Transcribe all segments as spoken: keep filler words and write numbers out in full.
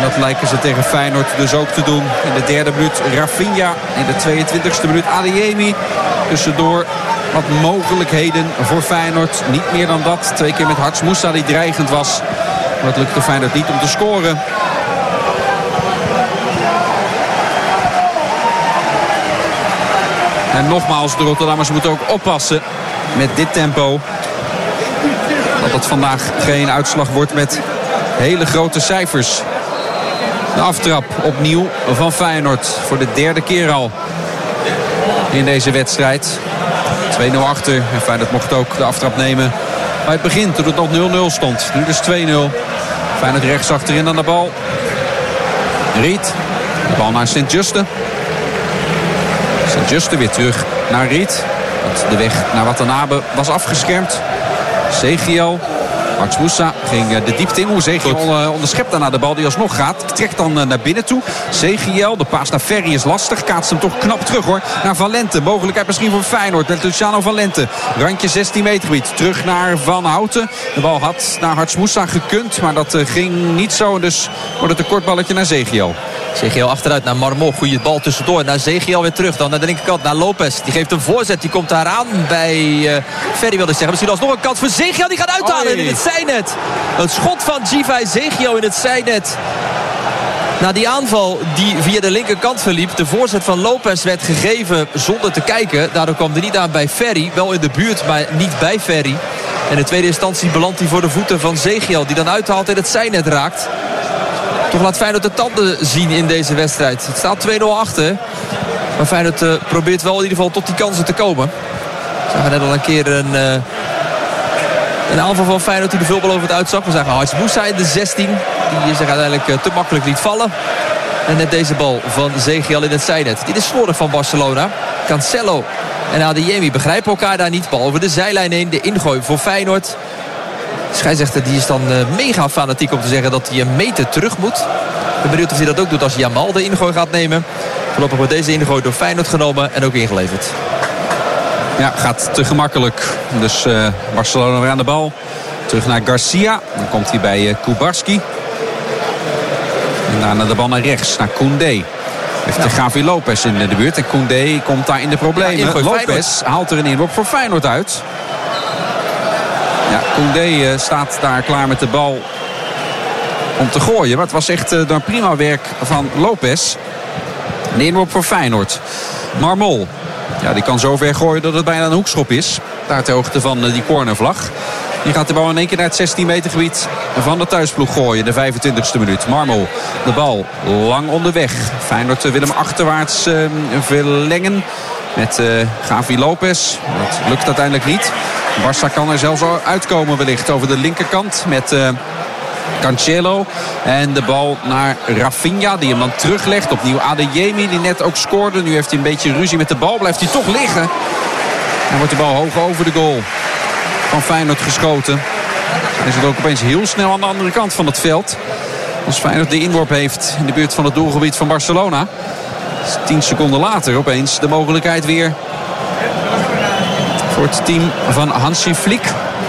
dat lijken ze tegen Feyenoord dus ook te doen. In de derde minuut Rafinha. In de tweeëntwintigste minuut Adeyemi. Tussendoor wat mogelijkheden voor Feyenoord. Niet meer dan dat. Twee keer met Harts Moussa die dreigend was. Maar het lukte Feyenoord niet om te scoren. En nogmaals, de Rotterdammers moeten ook oppassen met dit tempo. Dat het vandaag geen uitslag wordt met hele grote cijfers. De aftrap opnieuw van Feyenoord. Voor de derde keer al in deze wedstrijd. twee nul achter. En Feyenoord mocht ook de aftrap nemen bij het begin, toen het nog nul nul stond. Nu dus twee nul. Feyenoord rechts achterin aan de bal. Riet. De bal naar Sint-Juste. Sint-Juste weer terug naar Riet. Want de weg naar Watanabe was afgeschermd. Zegiel. Harts Moussa ging de diepte in. Hoe Zegiel onderschept daarna de bal die alsnog gaat. Trekt dan naar binnen toe. Zegiel, de paas naar Ferry is lastig. Kaatst hem toch knap terug hoor. Naar Valente. Mogelijkheid misschien voor Feyenoord. Met Luciano Valente. Randje zestien meter gebied. Terug naar Van Houten. De bal had naar Harts Moussa gekund. Maar dat ging niet zo. Dus wordt het een kort balletje naar Zegiel. Zegiel achteruit naar Marmol. Goeie bal tussendoor. Naar Zegiel weer terug. Dan naar de linkerkant naar Lopez. Die geeft een voorzet. Die komt daar aan bij uh, Ferry wilde ik zeggen. Misschien alsnog een kans voor Zegiel. Die gaat uithalen Oei. in het zijnet. Een schot van Givay Zegiel in het zijnet. Na die aanval die via de linkerkant verliep. De voorzet van Lopez werd gegeven zonder te kijken. Daardoor kwam er niet aan bij Ferry. Wel in de buurt, maar niet bij Ferry. En in tweede instantie belandt hij voor de voeten van Zegiel. Die dan uithaalt en het zijnet raakt. Toch laat Feyenoord de tanden zien in deze wedstrijd. Het staat twee nul achter. Maar Feyenoord uh, probeert wel in ieder geval tot die kansen te komen. We zagen net al een keer een, uh, een aanval van Feyenoord die er veelbelovend uitzag. We zagen Harts Moussa in de zestien. Die zich uiteindelijk uh, te makkelijk liet vallen. En net deze bal van Zegiel in het zijnet. Dit is slordig van Barcelona. Cancelo en Adeyemi begrijpen elkaar daar niet. Bal over de zijlijn heen. De ingooi voor Feyenoord. De scheidsrechter die is dan uh, mega fanatiek om te zeggen dat hij een meter terug moet. Ik ben benieuwd of hij dat ook doet als Jamal de ingooi gaat nemen. Voorlopig wordt deze ingooi door Feyenoord genomen en ook ingeleverd. Ja, gaat te gemakkelijk. Dus uh, Barcelona weer aan de bal. Terug naar Garcia. Dan komt hij bij uh, Kubarski. En daarna de bal naar rechts, naar Koundé. Heeft ja. Gavi Lopez in de buurt. En Koundé komt daar in de problemen. Ja, Lopez Feyenoord. Haalt er een inworp voor Feyenoord uit. Ja, Koundé uh, staat daar klaar met de bal om te gooien. Maar het was echt uh, een prima werk van Lopez. Een inworp voor Feyenoord. Marmol. Ja, die kan zo ver gooien dat het bijna een hoekschop is. Daar ter hoogte van uh, die cornervlag. Die gaat de bal in één keer naar het zestien meter gebied van de thuisploeg gooien. In de vijfentwintigste minuut. Marmol, de bal lang onderweg. Feyenoord wil hem achterwaarts uh, verlengen. Met uh, Gavi Lopez. Dat lukt uiteindelijk niet. Barça kan er zelfs uitkomen wellicht over de linkerkant. Met uh, Cancelo. En de bal naar Rafinha. Die hem dan teruglegt. Opnieuw Adeyemi die net ook scoorde. Nu heeft hij een beetje ruzie met de bal. Blijft hij toch liggen. En wordt de bal hoog over de goal van Feyenoord geschoten. Dan is het ook opeens heel snel aan de andere kant van het veld. Als Feyenoord de inworp heeft in de buurt van het doelgebied van Barcelona. Dus tien seconden later opeens de mogelijkheid weer voor het team van Hansi Flick.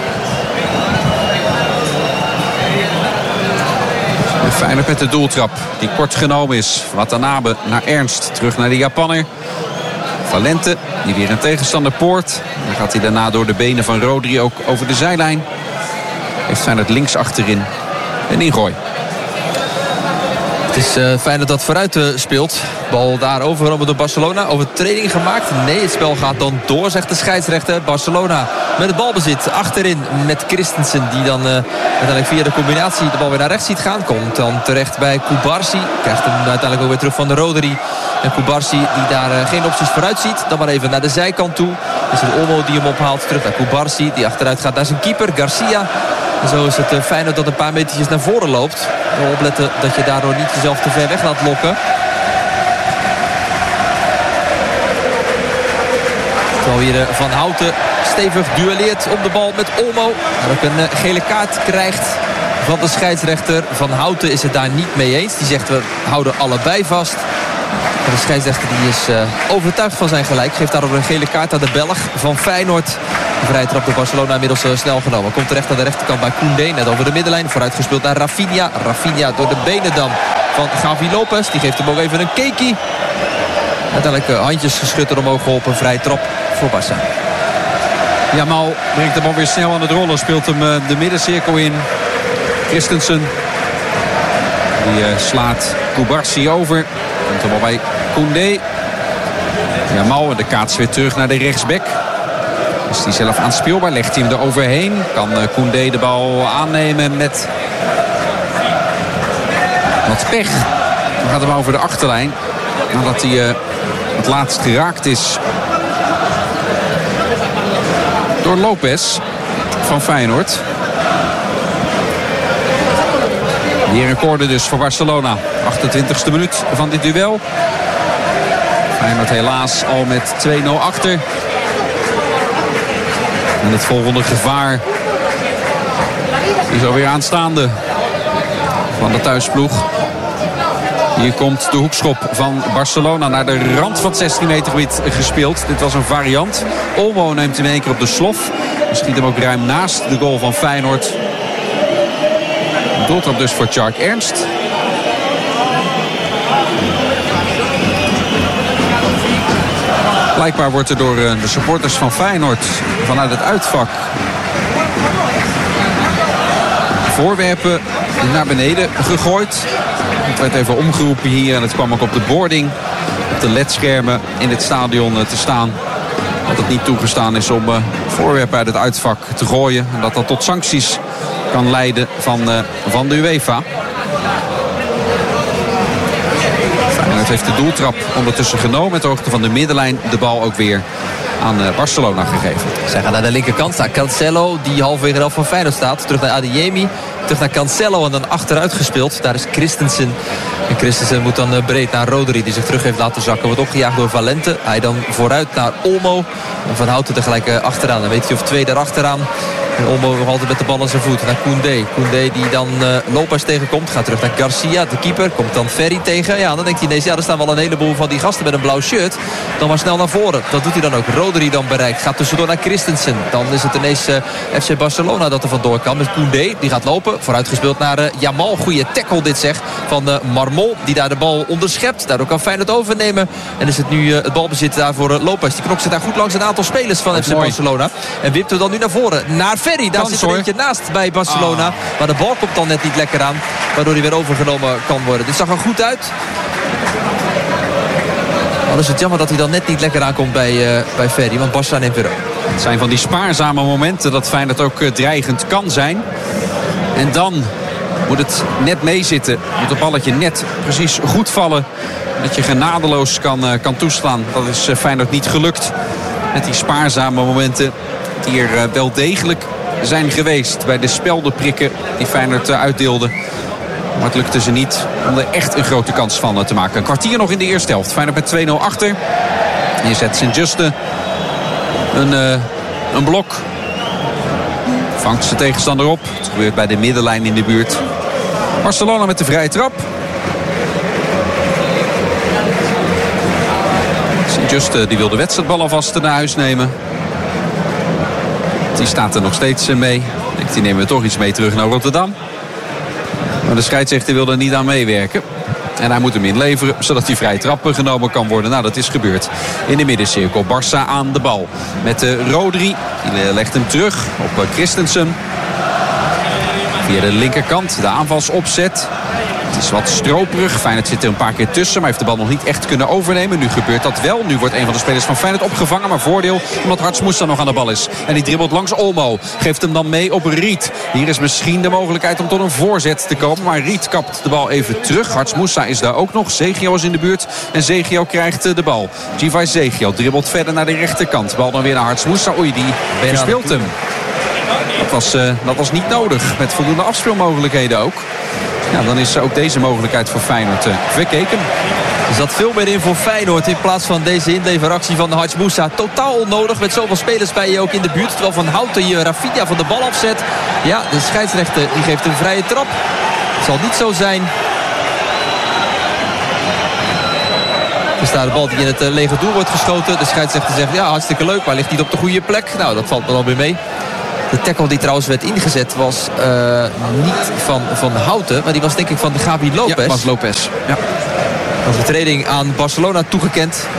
En Feyenoord met de doeltrap die kort genomen is. Watanabe naar Ernst. Terug naar de Japanner. Valente, die weer een tegenstander poort. Dan gaat hij daarna door de benen van Rodri ook over de zijlijn. Heeft Feyenoord links achterin een ingooi. Het is uh, Feyenoord dat vooruit uh, speelt. Bal daar overgenomen door Barcelona. Overtreding gemaakt. Nee, het spel gaat dan door, zegt de scheidsrechter. Barcelona met het balbezit achterin met Christensen. Die dan uh, uiteindelijk via de combinatie de bal weer naar rechts ziet gaan. Komt dan terecht bij Kubarsi. Krijgt hem uiteindelijk ook weer terug van de Rodri. En Kubarsi die daar uh, geen opties vooruit ziet. Dan maar even naar de zijkant toe. Is het Olmo die hem ophaalt. Terug naar Kubarsi. Die achteruit gaat naar zijn keeper Garcia. En zo is het uh, Feyenoord dat een paar metertjes naar voren loopt. Wel opletten dat je daardoor niet jezelf te ver weg laat lokken. Terwijl hier uh, Van Houten stevig duelleert op de bal met Olmo. En ook een uh, gele kaart krijgt van de scheidsrechter. Van Houten is het daar niet mee eens. Die zegt we houden allebei vast. En de scheidsrechter die is uh, overtuigd van zijn gelijk. Geeft daarover een gele kaart aan de Belg van Feyenoord. De vrije trap door Barcelona inmiddels uh, snel genomen. Komt terecht aan de rechterkant bij Koundé. Net over de middenlijn. Vooruitgespeeld naar Rafinha. Rafinha door de benen dan van Gavi Lopez. Die geeft hem ook even een keekie. Uiteindelijk uh, handjes geschud en omhoog geholpen. Vrij trap voor Barça. Jamal brengt hem alweer snel aan het rollen. Speelt hem uh, de middencirkel in. Christensen. Die uh, slaat Kubarsi over. Komt hem al bij Koundé. Jamal en de kaats weer terug naar de rechtsback. Is hij zelf aanspeelbaar. Legt hij hem er overheen. Kan uh, Koundé de bal aannemen met wat pech. Dan gaat hem over de achterlijn. Nadat hij uh, het laatst geraakt is door Lopez van Feyenoord. Hier een corner dus voor Barcelona. achtentwintigste minuut van dit duel. Feyenoord helaas al met twee nul achter. En het volgende gevaar is alweer aanstaande van de thuisploeg. Hier komt de hoekschop van Barcelona naar de rand van het zestien meter gebied gespeeld. Dit was een variant. Olmo neemt hem in één keer op de slof. Hij schiet hem ook ruim naast de goal van Feyenoord. Doeltrap dus voor Tjark Ernst. Blijkbaar wordt er door de supporters van Feyenoord vanuit het uitvak voorwerpen naar beneden gegooid. Het werd even omgeroepen hier en het kwam ook op de boarding, op de ledschermen in het stadion te staan. Dat het niet toegestaan is om voorwerpen uit het uitvak te gooien. En dat dat tot sancties kan leiden van, van de UEFA. Feyenoord heeft de doeltrap ondertussen genomen. Met de hoogte van de middenlijn de bal ook weer aan Barcelona gegeven. Zij gaan naar de linkerkant staan. Cancelo, die halverwege de helft van Feyenoord staat. Terug naar Adeyemi. Terug naar Cancelo en dan achteruit gespeeld. Daar is Christensen. En Christensen moet dan breed naar Rodri, die zich terug heeft laten zakken. Wordt opgejaagd door Valente. Hij dan vooruit naar Olmo. En Van Houten tegelijk achteraan. Dan weet hij of twee daarachteraan. En Olmo nog altijd met de bal aan zijn voet. Naar Koundé. Koundé die dan uh, Lopez tegenkomt. Gaat terug naar Garcia, de keeper. Komt dan Ferry tegen. Ja, dan denkt hij ineens, ja, er staan wel een heleboel van die gasten met een blauw shirt. Dan maar snel naar voren. Dat doet hij dan ook. Rodri dan bereikt. Gaat tussendoor naar Christensen. Dan is het ineens uh, F C Barcelona dat er vandoor kan. Met Koundé. Die gaat lopen. Vooruitgespeeld naar uh, Jamal. Goeie tackle dit zeg. Van uh, Marmol. Die daar de bal onderschept. Daardoor kan Feyenoord overnemen. En is het nu uh, het balbezit daar voor uh, Lopez. Die knokt zich daar goed langs een aantal spelers van F C Barcelona. En wipt er dan nu naar voren. Naar Ferry. Daar zit er eentje naast bij Barcelona. Ah. Maar de bal komt dan net niet lekker aan. Waardoor hij weer overgenomen kan worden. Dit zag er goed uit. Dan is het jammer dat hij dan net niet lekker aankomt bij, uh, bij Ferry. Want Barça neemt weer op. Het zijn van die spaarzame momenten dat Feyenoord ook uh, dreigend kan zijn. En dan moet het net meezitten. Moet het balletje net precies goed vallen. Dat je genadeloos kan, uh, kan toeslaan. Dat is uh, Feyenoord niet gelukt. Met die spaarzame momenten die er uh, wel degelijk zijn geweest bij de speldenprikken die Feyenoord uh, uitdeelde. Maar het lukte ze niet om er echt een grote kans van uh, te maken. Een kwartier nog in de eerste helft. Feyenoord met twee nul achter. Hier zet Sint-Juste een, uh, een blok. Vangt zijn tegenstander op. Het gebeurt bij de middenlijn in de buurt. Barcelona met de vrije trap. Sint-Juste die wil de wedstrijdbal alvast naar huis nemen. Die staat er nog steeds mee. Denkt, die nemen we toch iets mee terug naar Rotterdam. Maar de scheidsrechter wil er niet aan meewerken. En hij moet hem inleveren, zodat die vrije trap genomen kan worden. Nou, dat is gebeurd in de middencirkel. Barça aan de bal. Met de Rodri. Die legt hem terug op Christensen. Via de linkerkant. De aanvalsopzet. Het is wat stroperig. Feyenoord zit er een paar keer tussen. Maar heeft de bal nog niet echt kunnen overnemen. Nu gebeurt dat wel. Nu wordt een van de spelers van Feyenoord opgevangen. Maar voordeel omdat Harts Moussa nog aan de bal is. En die dribbelt langs Olmo. Geeft hem dan mee op Riet. Hier is misschien de mogelijkheid om tot een voorzet te komen. Maar Riet kapt de bal even terug. Harts Moussa is daar ook nog. Zegio is in de buurt. En Zegio krijgt de bal. Givai Zegio dribbelt verder naar de rechterkant. Bal dan weer naar Harts Moussa. Oei, die verspeelt hem. Dat was, uh, dat was niet nodig. Met voldoende afspeelmogelijkheden ook. Ja, dan is ook deze mogelijkheid voor Feyenoord uh, verkeken. Er zat veel meer in voor Feyenoord in plaats van deze inleveractie van de Harts Moussa. Totaal onnodig met zoveel spelers bij je ook in de buurt. Terwijl Van Houten hier Rafinha van de bal afzet. Ja, de scheidsrechter die geeft een vrije trap. Het zal niet zo zijn. Er staat de bal die in het uh, lege doel wordt geschoten. De scheidsrechter zegt, ja, hartstikke leuk, maar ligt niet op de goede plek. Nou, dat valt me dan weer mee. De tackle die trouwens werd ingezet was uh, niet van, van Houten, maar die was denk ik van de Gabi Lopez. Ja, was Lopez. Ja. Overtreding aan Barcelona toegekend.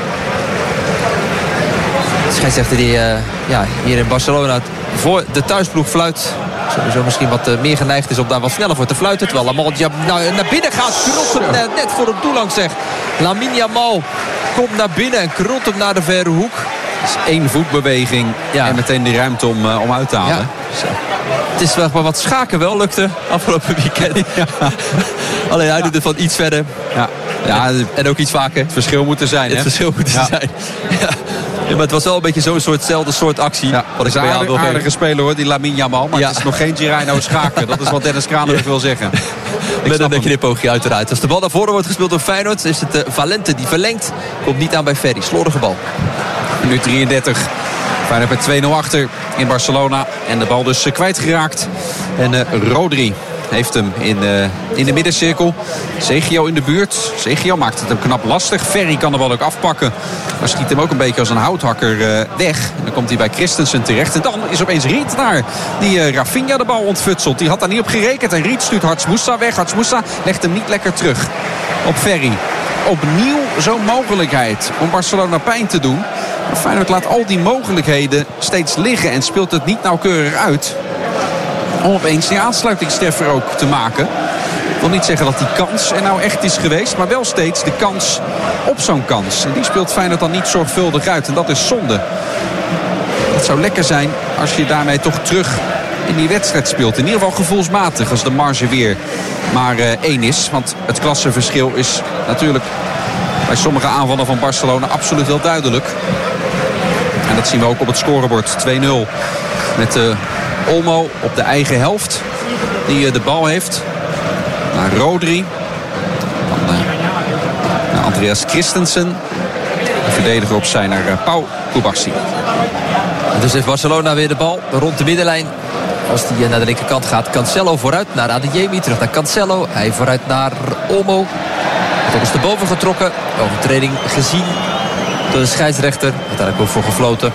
De scheidsrechter die uh, ja, hier in Barcelona voor de thuisploeg fluit. Sowieso misschien wat uh, meer geneigd is om daar wat sneller voor te fluiten. Terwijl Lamal ja, nou, naar binnen gaat. Krult hem net, net voor het doel langs zeg. Lamine Yamal komt naar binnen en krult hem naar de verre hoek. Dat is één voetbeweging ja. en meteen de ruimte om, uh, om uit te halen. Ja. Zo. Het is wel wat schaken wel lukte afgelopen weekend. Ja. Alleen hij ja. doet het van iets verder. Ja. Ja, en, en ook iets vaker. Het verschil moet er zijn. Het hè? verschil moet er ja. zijn. Ja. Ja, maar het was wel een beetje zo'n soortzelfde soort actie. Ja, wat ik een aardige, aardige speler hoor, die Lamine Yamal. Maar ja. het is nog geen Girino Schaken. Dat is wat Dennis Kranenburg wil zeggen. Ik Met een knipoogje uiteraard. Als de bal naar voren wordt gespeeld door Feyenoord, is het uh, Valente die verlengt. Komt niet aan bij Ferry. Slordige bal. Minuut drieëndertig. Feyenoord met twee nul achter in Barcelona. En de bal dus uh, kwijtgeraakt. En uh, Rodri heeft hem in, uh, in de middencirkel. Zegio in de buurt. Zegio maakt het hem knap lastig. Ferry kan de bal ook afpakken. Maar schiet hem ook een beetje als een houthakker uh, weg. En dan komt hij bij Christensen terecht. En dan is opeens Riet daar. Die uh, Rafinha de bal ontfutselt. Die had daar niet op gerekend. En Riet stuurt Hartsmoussa weg. Hartsmoussa legt hem niet lekker terug op Ferry. Opnieuw zo'n mogelijkheid om Barcelona pijn te doen. Maar Feyenoord laat al die mogelijkheden steeds liggen. En speelt het niet nauwkeurig uit. Om opeens die aansluitingstreffer ook te maken. Ik wil niet zeggen dat die kans er nou echt is geweest. Maar wel steeds de kans op zo'n kans. En die speelt Feyenoord dan niet zorgvuldig uit. En dat is zonde. Het zou lekker zijn als je daarmee toch terug in die wedstrijd speelt. In ieder geval gevoelsmatig als de marge weer maar uh, één is. Want het klassenverschil is natuurlijk bij sommige aanvallen van Barcelona absoluut wel duidelijk. En dat zien we ook op het scorebord. twee nul met uh, Olmo op de eigen helft. Die uh, de bal heeft. Naar Rodri. Dan uh, naar Andreas Christensen. De verdediger opzij naar uh, Pau Cubarsí. Dus heeft Barcelona weer de bal rond de middenlijn. Als die uh, naar de linkerkant gaat. Cancelo vooruit naar Adeyemi. Terug naar Cancelo. Hij vooruit naar Olmo. Toch is de boven getrokken. Overtreding gezien door de scheidsrechter. Uiteindelijk ook voor gefloten.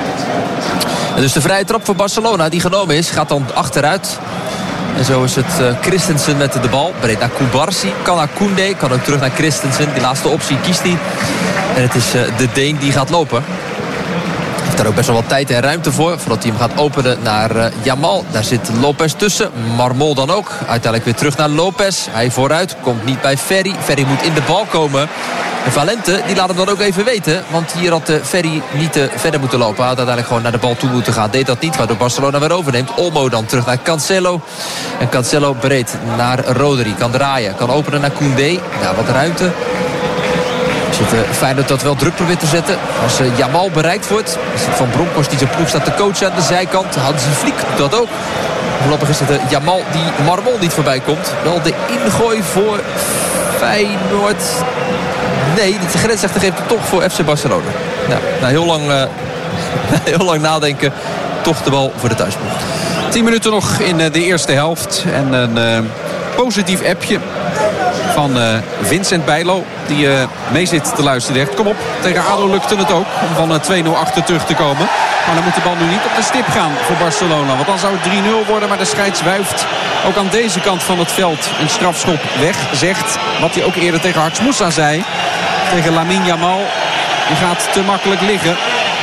En dus de vrije trap voor Barcelona die genomen is. Gaat dan achteruit. En zo is het uh, Christensen met de bal. Breed naar Cubarsí. Kan naar Koundé. Kan ook terug naar Christensen. Die laatste optie kiest hij. En het is uh, de Deen die gaat lopen. Heeft daar ook best wel wat tijd en ruimte voor. Voordat hij hem gaat openen naar uh, Yamal. Daar zit Lopez tussen. Marmol dan ook. Uiteindelijk weer terug naar Lopez. Hij vooruit. Komt niet bij Ferry. Ferry moet in de bal komen. En Valente die laat hem dan ook even weten. Want hier had uh, Ferry niet uh, verder moeten lopen. Hij had uiteindelijk gewoon naar de bal toe moeten gaan. Deed dat niet, waardoor Barcelona weer overneemt. Olmo dan terug naar Cancelo. En Cancelo breed naar Rodri. Kan draaien. Kan openen naar Koundé. Ja, wat ruimte. Zit uh, Feyenoord dat wel druk probeert te zetten. Als uh, Yamal bereikt wordt. Is het Van Bronckhorst die zijn ploeg staat te coachen aan de zijkant. Hadden ze Fliek doet dat ook. Voorlopig is het uh, Yamal die Marmol niet voorbij komt. Wel de ingooi voor Feyenoord. Nee, de grensrechter geeft het toch voor F C Barcelona. Ja, na heel lang, uh, heel lang nadenken. Toch de bal voor de thuisploeg. Tien minuten nog in uh, de eerste helft. En een uh, positief appje van uh, Vincent Bijlo. Die uh, mee zit te luisteren. Kom op, tegen A D O lukte het ook om van uh, twee nul achter terug te komen. Maar dan moet de bal nu niet op de stip gaan voor Barcelona. Want dan zou het drie nul worden. Maar de scheids wuift ook aan deze kant van het veld een strafschop weg. Zegt wat hij ook eerder tegen Hartsmoussa zei. Tegen Lamine Yamal. Die gaat te makkelijk liggen.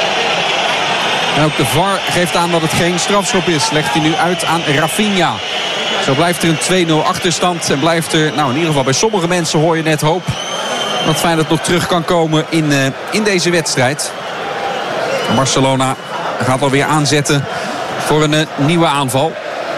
En ook de V A R geeft aan dat het geen strafschop is. Legt hij nu uit aan Rafinha. Zo blijft er een twee nul achterstand. En blijft er, nou in ieder geval bij sommige mensen hoor je net hoop. Dat Feyenoord nog terug kan komen in, uh, in deze wedstrijd. Barcelona gaat alweer aanzetten voor een uh, nieuwe aanval.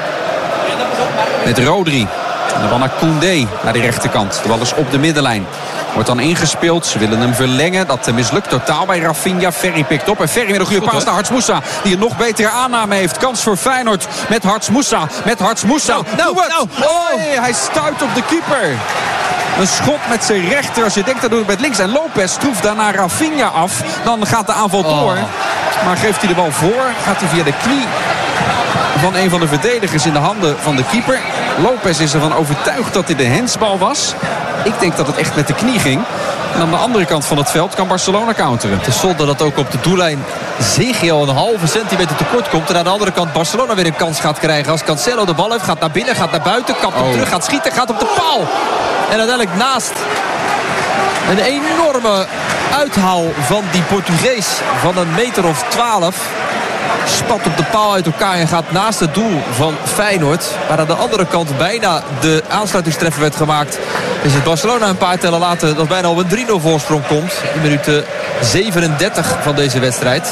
Met Rodri. En de bal naar Koundé, naar de rechterkant. De bal is op de middenlijn. Wordt dan ingespeeld. Ze willen hem verlengen. Dat mislukt totaal bij Rafinha. Ferry pikt op. En Ferry met een goede paas naar Hartsmoussa. Die een nog betere aanname heeft. Kans voor Feyenoord met Hartsmoussa. Met Hartsmoussa. Nou, nou, nou. Oh. Oh, hij stuit op de keeper. Een schot met zijn rechter. Als je denkt dat doet het met links. En Lopez troeft daarna Rafinha af. Dan gaat de aanval door. Oh. Maar geeft hij de bal voor. Gaat hij via de knie van een van de verdedigers in de handen van de keeper. Lopez is ervan overtuigd dat dit de handsbal was. ik denk dat het echt met de knie ging. En aan de andere kant van het veld kan Barcelona counteren. Het is zonde dat ook op de doellijn Zegio een halve centimeter tekort komt. En aan de andere kant Barcelona weer een kans gaat krijgen. Als Cancelo de bal heeft, gaat naar binnen, gaat naar buiten. Kapt hem oh. terug, gaat schieten, gaat op de paal. En uiteindelijk naast een enorme uithaal van die Portugees van een meter of twaalf. Spat op de paal uit elkaar en gaat naast het doel van Feyenoord. Maar aan de andere kant bijna de aansluitingstreffer werd gemaakt. Is het Barcelona een paar tellen later dat bijna op een drie nul voorsprong komt. In minuut zevenendertig van deze wedstrijd.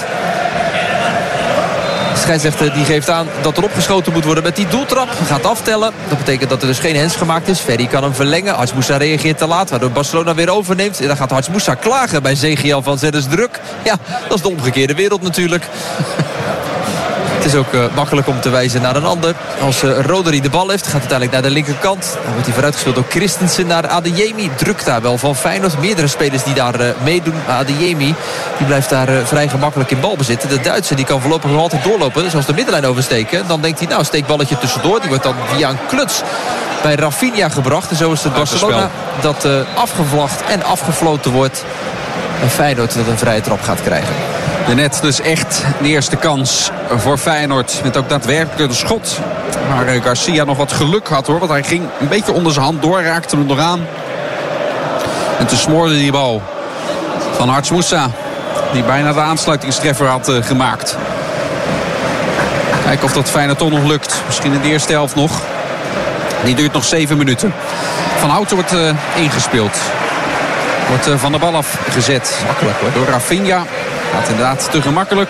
De scheidsrechter die geeft aan dat er opgeschoten moet worden met die doeltrap. Gaat aftellen. Dat betekent dat er dus geen hens gemaakt is. Ferry kan hem verlengen. Harts Moussa reageert te laat. Waardoor Barcelona weer overneemt. En dan gaat Harts Moussa klagen bij Zegiel van zet eens druk. Ja, dat is de omgekeerde wereld natuurlijk. Het is ook uh, makkelijk om te wijzen naar een ander. Als uh, Rodri de bal heeft, gaat uiteindelijk naar de linkerkant. Dan wordt hij vooruitgespeeld door Christensen naar Adeyemi. Drukt daar wel van Feyenoord. Meerdere spelers die daar uh, meedoen. Adeyemi die blijft daar uh, vrij gemakkelijk in balbezit. De Duitser die kan voorlopig nog altijd doorlopen. Dus als de middenlijn oversteken, dan denkt hij nou steekballetje tussendoor. Die wordt dan via een kluts bij Rafinha gebracht. En zo is het Barcelona dat uh, afgevlacht en afgefloten wordt. En Feyenoord dat een vrije trap gaat krijgen. De net dus echt de eerste kans voor Feyenoord. Met ook daadwerkelijk een schot. Maar Garcia nog wat geluk had hoor. Want hij ging een beetje onder zijn hand door. Raakte hem nog aan. En toen smoorde die bal van Harts Moussa. Die bijna de aansluitingstreffer had uh, gemaakt. Kijken of dat Feyenoord toch nog lukt. Misschien in de eerste helft nog. Die duurt nog zeven minuten. Van Houten wordt uh, ingespeeld. Wordt uh, van de bal afgezet. Makkelijk hoor. Door Rafinha. Gaat inderdaad te gemakkelijk.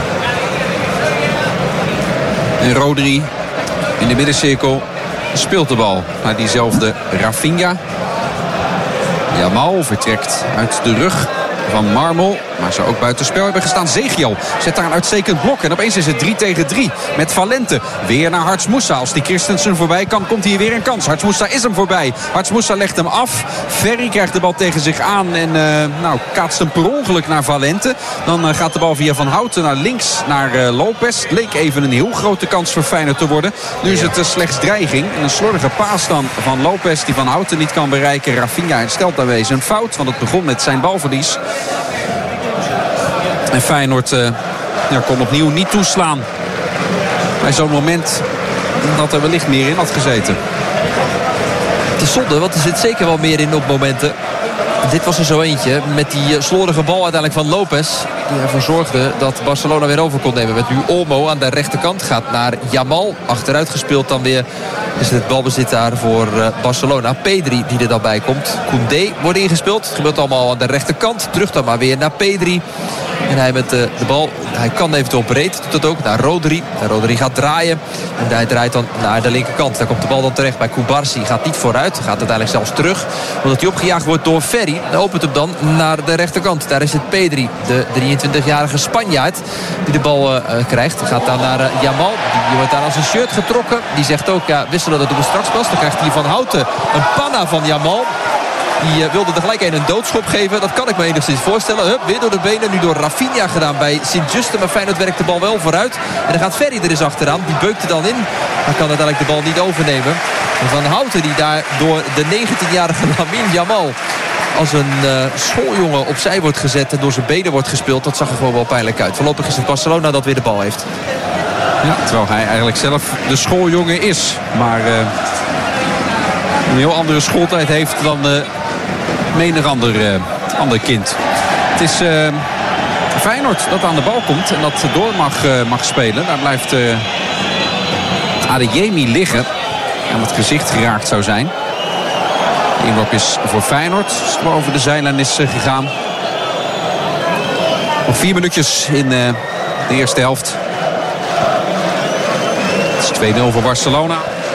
En Rodri in de middencirkel speelt de bal naar diezelfde Rafinha. Jamal vertrekt uit de rug van Marmol. Maar zou ook buitenspel hebben gestaan. Zegio zet daar een uitstekend blok. En opeens is het drie tegen drie met Valente. Weer naar Harts Moussa. Als die Christensen voorbij kan, komt hier weer een kans. Harts Moussa is hem voorbij. Harts Moussa legt hem af. Ferry krijgt de bal tegen zich aan. En uh, nou, kaatst hem per ongeluk naar Valente. Dan uh, gaat de bal via Van Houten naar links naar uh, Lopez. Leek even een heel grote kans voor Feyenoord te worden. Nu is het uh, slechts dreiging. En een slordige paas dan van Lopez die Van Houten niet kan bereiken. Rafinha herstelt daarbij zijn fout. Want het begon met zijn balverlies. En Feyenoord uh, ja, kon opnieuw niet toeslaan. Bij zo'n moment dat er wellicht meer in had gezeten. Het is zonde, want er zit zeker wel meer in op momenten. Dit was er zo eentje met die slordige bal uiteindelijk van Lopez. Die ervoor zorgde dat Barcelona weer over kon nemen. Met nu Olmo aan de rechterkant gaat naar Jamal. Achteruit gespeeld dan weer is het balbezit daar voor Barcelona. Pedri die er dan bij komt. Koundé wordt ingespeeld. Het gebeurt allemaal aan de rechterkant. Terug dan maar weer naar Pedri. En hij met de, de bal, hij kan eventueel breed, doet dat ook, naar Rodri. En Rodri gaat draaien. En hij draait dan naar de linkerkant. Daar komt de bal dan terecht bij Kubarsi. Gaat niet vooruit, gaat uiteindelijk zelfs terug. Omdat hij opgejaagd wordt door Ferry. Dan opent hem dan naar de rechterkant. Daar is het Pedri, de drieëntwintigjarige Spanjaard, die de bal uh, krijgt. Gaat dan naar uh, Jamal. Die wordt daar als een shirt getrokken. Die zegt ook, ja, wisselen, dat doen we straks pas. Dan krijgt hij Van Houten een panna van Jamal. Die uh, wilde er gelijk een, een doodschop geven. Dat kan ik me enigszins voorstellen. Hup, weer door de benen. Nu door Rafinha gedaan bij Sint-Juste. Maar Feyenoord werkt de bal wel vooruit. En dan gaat Ferry er eens achteraan. Die beukt er dan in. Maar kan uiteindelijk de bal niet overnemen. En Van Houten die daar door de negentienjarige Lamine Jamal als een uh, schooljongen opzij wordt gezet en door zijn benen wordt gespeeld. Dat zag er gewoon wel pijnlijk uit. Voorlopig is het Barcelona dat weer de bal heeft. Ja, terwijl hij eigenlijk zelf de schooljongen is. Maar uh, een heel andere schooltijd heeft dan uh, menig ander, uh, ander kind. Het is uh, Feyenoord dat aan de bal komt en dat door mag, uh, mag spelen. Daar blijft uh, Adeyemi liggen. Aan het gezicht geraakt zou zijn. De inworp is voor Feyenoord. Als over de zijlijn is uh, gegaan. Nog vier minuutjes in uh, de eerste helft. Het is twee nul voor Barcelona.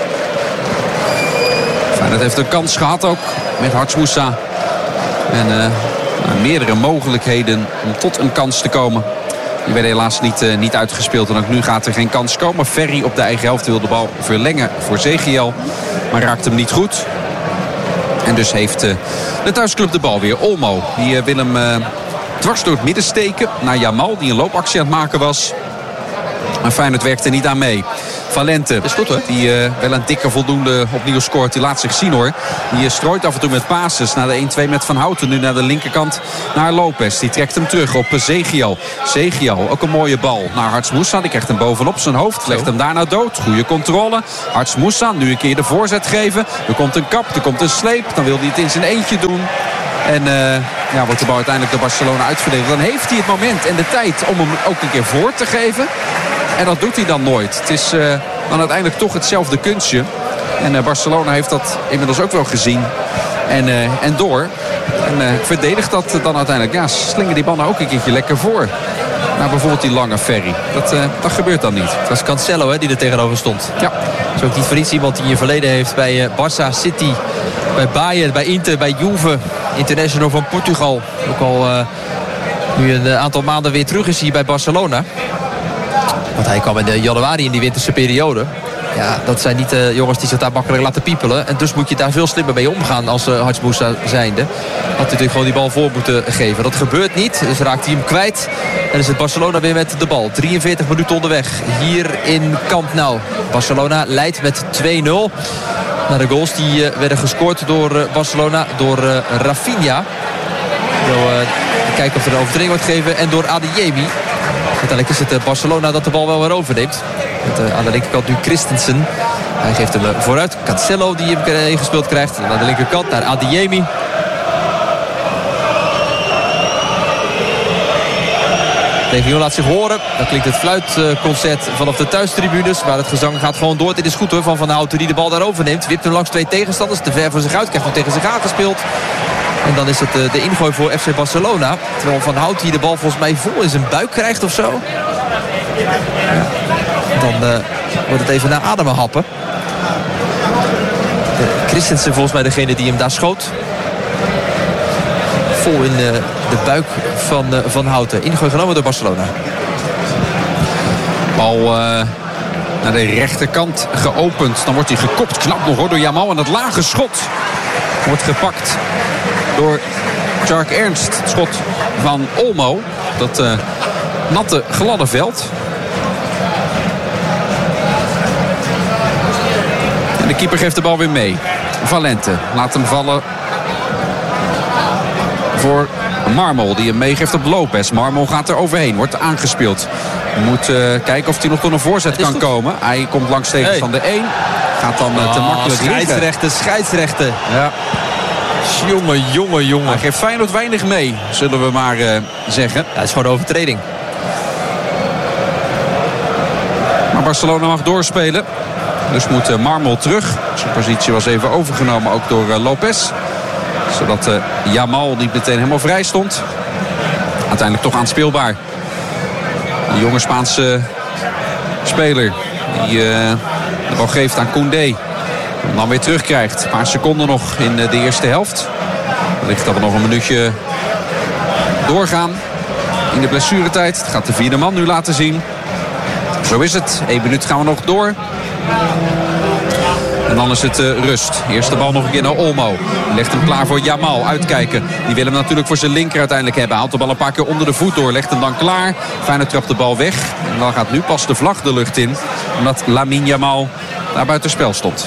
Feyenoord heeft een kans gehad ook met Harts Moussa. En uh, meerdere mogelijkheden om tot een kans te komen. Die werden helaas niet, uh, niet uitgespeeld. En ook nu gaat er geen kans komen. Ferry op de eigen helft wil de bal verlengen voor Zegiel. Maar raakt hem niet goed. En dus heeft uh, de thuisclub de bal weer. Olmo, die uh, wil hem uh, dwars door het midden steken. Naar Jamal, die een loopactie aan het maken was. Maar Feyenoord werkt er niet aan mee. Valente. Is goed, hoor. Die uh, wel een dikke voldoende opnieuw scoort. Die laat zich zien, hoor. Die uh, strooit af en toe met passes naar de een twee met Van Houten. Nu naar de linkerkant naar Lopez. Die trekt hem terug op Zegiel. Zegiel, ook een mooie bal naar Harts Moussa. Die krijgt hem bovenop zijn hoofd. Legt hem daarna dood. Goede controle. Harts Moussa, nu een keer de voorzet geven. Er komt een kap, er komt een sleep. Dan wil hij het in zijn eentje doen. En uh, ja, wordt de bal uiteindelijk door Barcelona uitverdedigd. Dan heeft hij het moment en de tijd om hem ook een keer voor te geven. En dat doet hij dan nooit. Het is uh, dan uiteindelijk toch hetzelfde kunstje. En uh, Barcelona heeft dat inmiddels ook wel gezien. En, uh, en door. En uh, verdedigt dat dan uiteindelijk. Ja, slingen die bal nou ook een keertje lekker voor. Nou, bijvoorbeeld die lange ferry. Dat, uh, dat gebeurt dan niet. Het was Cancelo, hè, die er tegenover stond. Ja. Dat is ook niet voor iets iemand die je verleden heeft bij uh, Barça, City, bij Bayern, bij Inter, bij Juve. International van Portugal. Ook al uh, nu een aantal maanden weer terug is hier bij Barcelona. Want hij kwam in de januari in die winterse periode. Ja, dat zijn niet de jongens die zich daar makkelijk laten piepelen. En dus moet je daar veel slimmer mee omgaan als uh, Harts Moussa zijnde. Had natuurlijk gewoon die bal voor moeten geven. Dat gebeurt niet, dus raakt hij hem kwijt. En is het Barcelona weer met de bal. drieënveertig minuten onderweg hier in Camp Nou. Barcelona leidt met twee nul. Naar de goals die uh, werden gescoord door uh, Barcelona, door uh, Rafinha. Wil uh, kijken of er een overtreding wordt gegeven. En door Adeyemi. Uiteindelijk is het uh, Barcelona dat de bal wel weer overneemt. Met uh, aan de linkerkant nu Christensen. Hij geeft hem uh, vooruit. Cancelo die hem uh, ingespeeld krijgt. En aan de linkerkant naar Adeyemi. Legio laat zich horen. Dan klinkt het fluitconcert vanaf de thuistribunes. Maar het gezang gaat gewoon door. Dit is goed, hoor, van Van Houten die de bal daar overneemt. Wipt hem langs twee tegenstanders. Te ver voor zich uit. Krijgt hem tegen zich aangespeeld. En dan is het uh, de ingooi voor F C Barcelona. Terwijl Van Houten hier de bal volgens mij vol in zijn buik krijgt of zo. Ja. Dan uh, wordt het even naar ademen happen. De Christensen volgens mij degene die hem daar schoot. Vol in uh, de buik van uh, Van Houten. Ingooi genomen door Barcelona. Bal uh, naar de rechterkant geopend. Dan wordt hij gekopt. Knap nog, hoor, door Jamal. En het lage schot wordt gepakt door Tjark Ernst. Het schot van Olmo. Dat uh, natte, gladde veld. En de keeper geeft de bal weer mee. Valente laat hem vallen voor Marmol, die hem meegeeft op Lopez. Marmol gaat er overheen, wordt aangespeeld. Moet uh, kijken of hij nog tot een voorzet kan goed komen. Hij komt langs tegenstander hey. één. Gaat dan uh, te oh, makkelijk scheidsrechten, scheidsrechten. Ja. Jongen, jongen, jongen. Hij geeft Feyenoord weinig mee, zullen we maar uh, zeggen. Ja, het is gewoon een overtreding. Maar Barcelona mag doorspelen. Dus moet uh, Marmol terug. Zijn positie was even overgenomen, ook door uh, Lopez. Zodat uh, Jamal niet meteen helemaal vrij stond. Uiteindelijk toch aanspeelbaar. De jonge Spaanse speler die uh, de bal geeft aan Koundé. En dan weer terugkrijgt. Een paar seconden nog in uh, de eerste helft. Wellicht dat we nog een minuutje doorgaan in de blessuretijd. Het gaat de vierde man nu laten zien. Zo is het. Eén minuut gaan we nog door. En dan is het uh, rust. Eerste bal nog een keer naar Olmo. Die legt hem klaar voor Jamal. Uitkijken. Die wil hem natuurlijk voor zijn linker uiteindelijk hebben. Haalt de bal een paar keer onder de voet door. Legt hem dan klaar. Feyenoord trapt de bal weg. En dan gaat nu pas de vlag de lucht in. Omdat Lamine Jamal daar buitenspel stond.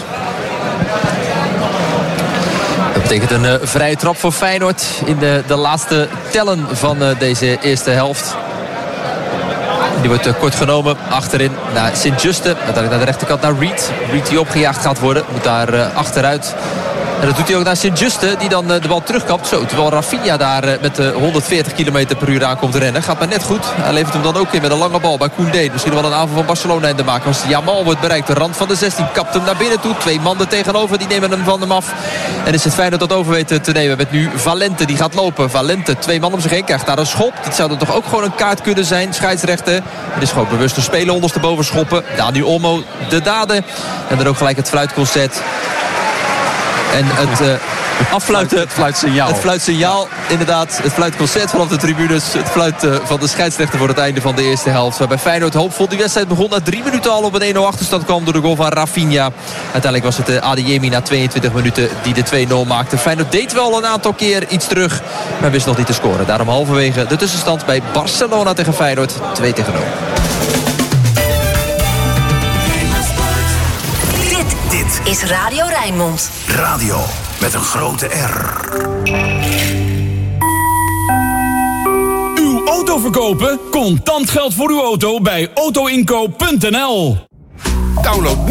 Dat betekent een uh, vrije trap voor Feyenoord. In de, de laatste tellen van uh, deze eerste helft. Die wordt uh, kort genomen achterin naar Sint-Juste. Uiteindelijk naar de rechterkant naar Reed. Reed die opgejaagd gaat worden. Moet daar uh, achteruit. En dat doet hij ook naar Sint-Juste. Die dan uh, de bal terugkapt. Zo, terwijl Rafinha daar uh, met uh, honderdveertig kilometer per uur aankomt rennen. Gaat maar net goed. Hij levert hem dan ook in met een lange bal bij Koundé. Misschien wel een aanval van Barcelona in de maak. Als Jamal wordt bereikt. De rand van de zestien. Kapt hem naar binnen toe. Twee man er tegenover. Die nemen hem van hem af. En is het Feyenoord dat over weet te nemen. Met nu Valente. Die gaat lopen. Valente. Twee man om zich heen. Krijgt daar een schop. Dit zou er toch ook gewoon een kaart kunnen zijn. Scheidsrechter. Het is gewoon bewust een speler ondersteboven schoppen. Daar nu Olmo de daden. En dan ook gelijk het fluitconcert. En het uh, afluiten, het fluitsignaal. Het fluitsignaal, inderdaad. Het fluitconcert vanaf de tribunes. Het fluit uh, van de scheidsrechter voor het einde van de eerste helft. Waarbij Feyenoord hoopvol die wedstrijd begon. Na drie minuten al op een één nul achterstand kwam door de goal van Rafinha. Uiteindelijk was het uh, Adeyemi na tweeëntwintig minuten die de twee nul maakte. Feyenoord deed wel een aantal keer iets terug. Maar wist nog niet te scoren. Daarom halverwege de tussenstand bij Barcelona tegen Feyenoord. twee tegen nul. Dit is Radio Rijnmond. Radio met een grote R. Uw auto verkopen? Contant geld voor uw auto bij auto inkoop punt n l. Download